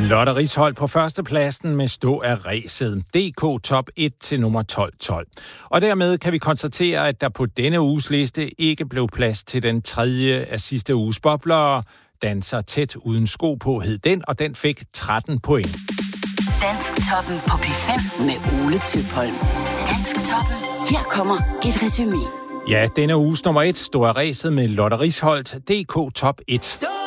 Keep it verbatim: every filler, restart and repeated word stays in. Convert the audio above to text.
Lotte Risholt på førstepladsen med Stå af ræset. D K top et til nummer tolv tolv. Og dermed kan vi konstatere, at der på denne uges liste ikke blev plads til den tredje af sidste uges bobler. Danser tæt uden sko på hed den, og den fik tretten point. Dansktoppen på P fem med Ole Tøpholm. Dansktoppen. Her kommer et resumé. Ja, denne uges nummer et stod af ræset med Lotte Risholt. D K top et.